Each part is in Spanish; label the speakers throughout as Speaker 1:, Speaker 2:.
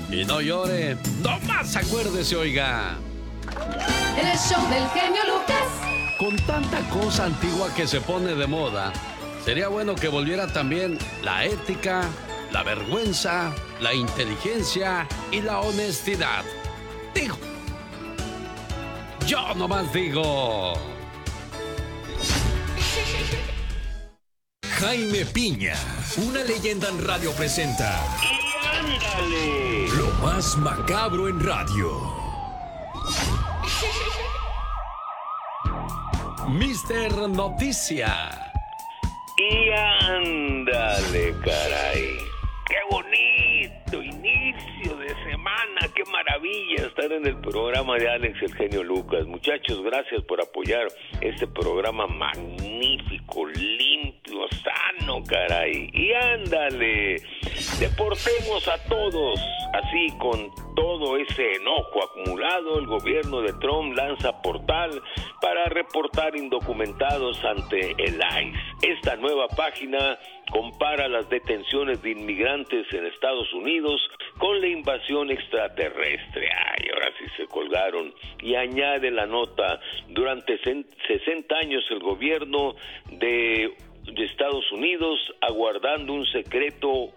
Speaker 1: Y no llore, nomás acuérdese, oiga.
Speaker 2: El show del genio Lucas.
Speaker 1: Con tanta cosa antigua que se pone de moda, sería bueno que volviera también la ética, la vergüenza, la inteligencia y la honestidad. Digo. Yo nomás digo.
Speaker 3: Jaime Piña, una leyenda en radio presenta.
Speaker 4: ¡Y ándale!
Speaker 3: Lo más macabro en radio.
Speaker 1: Mister Noticia.
Speaker 4: ¡Y ándale, caray! ¡Qué bonito inicio de semana! ¡Qué maravilla estar en el programa de Alex el Genio Lucas! Muchachos, gracias por apoyar este programa magnífico, limpio, sano, caray. ¡Y ándale! Deportemos a todos. Así, con todo ese enojo acumulado, el gobierno de Trump lanza portal para reportar indocumentados ante el ICE. Esta nueva página compara las detenciones de inmigrantes en Estados Unidos con la invasión extraterrestre. Ay, ahora sí se colgaron. Y añade la nota, durante 60 años el gobierno de Estados Unidos ha guardado un secreto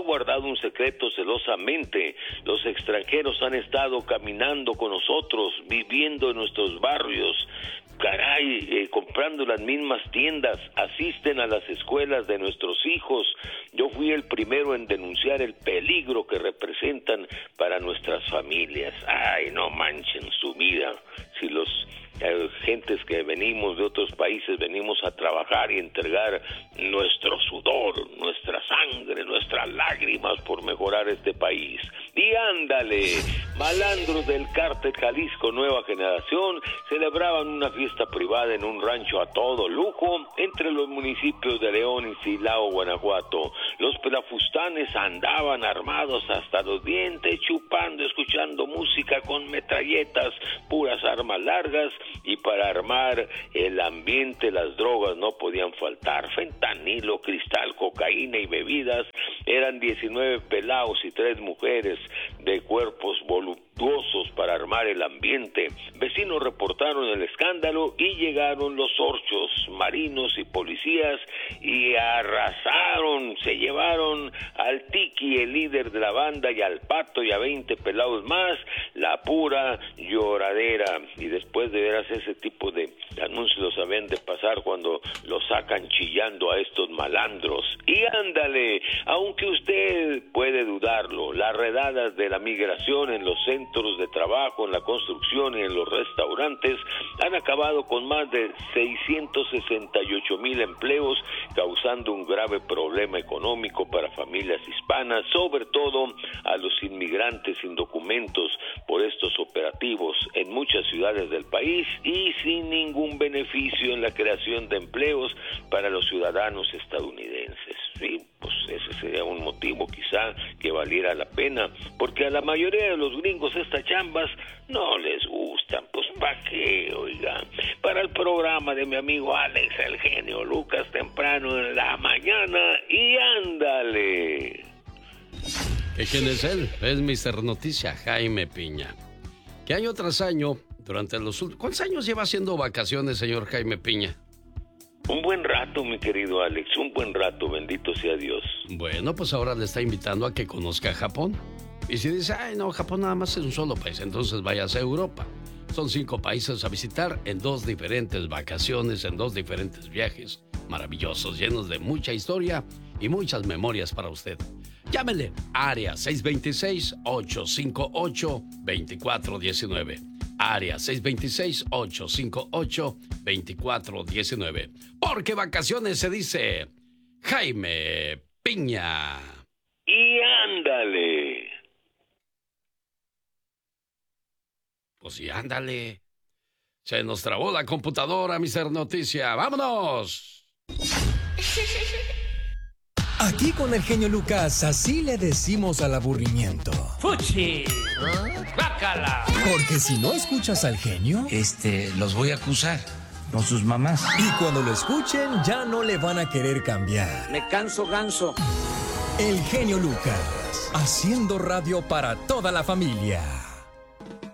Speaker 4: celosamente. Los extranjeros han estado caminando con nosotros, viviendo en nuestros barrios, comprando las mismas tiendas, asisten a las escuelas de nuestros hijos. Yo fui el primero en denunciar el peligro que representan para nuestras familias. Ay, no manchen su vida. Si los gentes que venimos de otros países venimos a trabajar y entregar nuestro sudor, nuestra sangre, nuestras lágrimas por mejorar este país. Y ándale, malandros del cártel Jalisco Nueva Generación celebraban una fiesta privada en un rancho a todo lujo entre los municipios de León y Silao, Guanajuato. Los pelafustanes andaban armados hasta los dientes, chupando, escuchando música con metralletas, puras armas largas, y para armar el ambiente las drogas no podían faltar. Fentanilo, cristal, cocaína y bebidas. Eran 19 pelaos y 3 mujeres de cuerpos voluptuosos para armar el ambiente. Vecinos reportaron el escándalo y llegaron los orchos, marinos y policías y arrasaron, se llevaron al Tiki, el líder de la banda, y al Pato y a 20 pelados más. La pura lloradera. Y después de veras ese tipo de anuncios los habían de pasar cuando los sacan chillando a estos malandros. Y ándale, aunque usted puede dudarlo, las redadas de la migración en los centros de trabajo, en la construcción y en los restaurantes han acabado con más de 668,000 empleos, causando un grave problema económico para familias hispanas, sobre todo a los inmigrantes sin documentos, por estos operativos en muchas ciudades del país y sin ningún beneficio en la creación de empleos para los ciudadanos estadounidenses. Sí, pues ese sería un motivo quizá que valiera la pena, porque a la mayoría de los gringos estas chambas no les gustan. Pues ¿para qué, oiga? Para el programa de mi amigo Alex el Genio Lucas temprano en la mañana. Y ándale.
Speaker 1: ¿Quién es él? Es Mister Noticia, Jaime Piña. Que año tras año, durante los últimos... ¿Cuántos años lleva haciendo vacaciones, señor Jaime Piña?
Speaker 4: Un buen rato, mi querido Alex, un buen rato, bendito sea Dios.
Speaker 1: Bueno, pues ahora le está invitando a que conozca Japón. Y si dice, ay no, Japón nada más es un solo país, entonces váyase a Europa. Son 5 países a visitar en 2 diferentes vacaciones, en 2 diferentes viajes maravillosos, llenos de mucha historia y muchas memorias para usted. Llámele, área 626-858-2419. Área 626-858-2419. Porque vacaciones se dice Jaime Piña.
Speaker 4: Y ándale.
Speaker 1: Pues sí, ándale. Se nos trabó la computadora, Mister Noticia. ¡Vámonos!
Speaker 3: Aquí con el genio Lucas, así le decimos al aburrimiento.
Speaker 5: ¡Fuchi! ¡Bácala!
Speaker 3: Porque si no escuchas al genio,
Speaker 6: los voy a acusar, no sus mamás.
Speaker 3: y cuando lo escuchen, ya no le van a querer cambiar.
Speaker 6: Me canso ganso.
Speaker 3: El genio Lucas, haciendo radio para toda la familia.